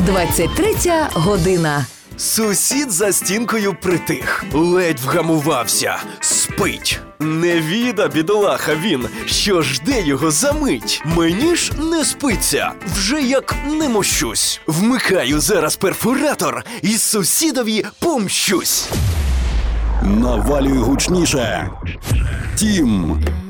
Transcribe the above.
23 година. Сусід за стінкою притих, ледь вгамувався, спить. Не віда, бідолаха він, що жде його за мить. Мені ж не спиться, вже як не мощусь. Вмикаю зараз перфоратор і сусідові помщусь. Навалюй гучніше. Тім.